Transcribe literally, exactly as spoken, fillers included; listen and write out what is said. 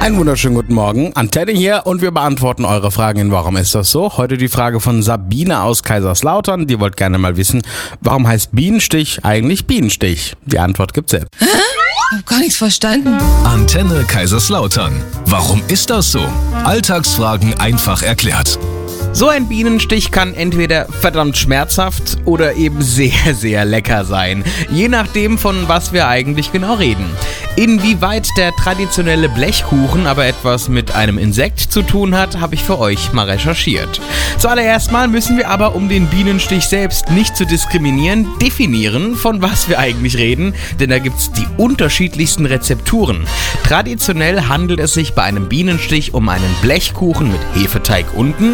Einen wunderschönen guten Morgen, Antenne hier und wir beantworten eure Fragen in Warum ist das so? Heute die Frage von Sabine aus Kaiserslautern, die wollte gerne mal wissen, warum heißt Bienenstich eigentlich Bienenstich? Die Antwort gibt's jetzt. Hä? Ich hab gar nichts verstanden. Antenne Kaiserslautern. Warum ist das so? Alltagsfragen einfach erklärt. So ein Bienenstich kann entweder verdammt schmerzhaft oder eben sehr, sehr lecker sein. Je nachdem, von was wir eigentlich genau reden. Inwieweit der traditionelle Blechkuchen aber etwas mit einem Insekt zu tun hat, habe ich für euch mal recherchiert. Zuallererst mal müssen wir aber, um den Bienenstich selbst nicht zu diskriminieren, definieren, von was wir eigentlich reden, denn da gibt's die unterschiedlichsten Rezepturen. Traditionell handelt es sich bei einem Bienenstich um einen Blechkuchen mit Hefeteig unten